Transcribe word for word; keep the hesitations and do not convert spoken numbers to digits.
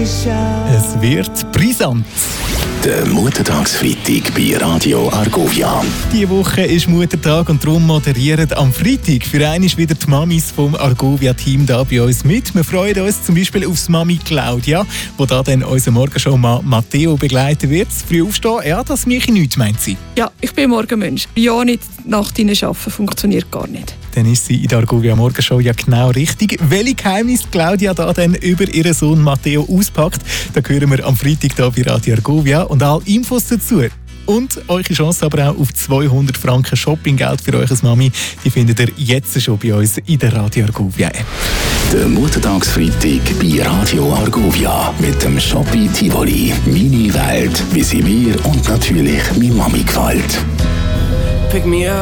Es wird brisant. Der Muttertagsfreitag bei Radio Argovia. Diese Woche ist Muttertag und darum moderieren am Freitag für einmal wieder die Mamis vom Argovia-Team da bei uns mit. Wir freuen uns zum Beispiel aufs Mami Claudia, wo da dann unser Morgenshow-Mann Matteo begleiten wird. Früh aufstehen, ja, das mache ich nichts, meint sie. Ja, ich bin Morgenmensch. Ja, nicht Nacht hinein arbeiten funktioniert gar nicht. Dann ist sie in der Argovia Morgenshow ja genau richtig. Welche Geheimnisse Claudia da dann über ihren Sohn Matteo auspackt, da hören wir am Freitag hier bei Radio Argovia und alle Infos dazu. Und eure Chance aber auch auf zweihundert Franken Shoppinggeld für eure Mami, die findet ihr jetzt schon bei uns in der Radio Argovia App. Der Muttertagsfreitag bei Radio Argovia mit dem Shoppi Tivoli. Meine Welt, wie sie mir und natürlich meine Mami gefällt. Pick me up.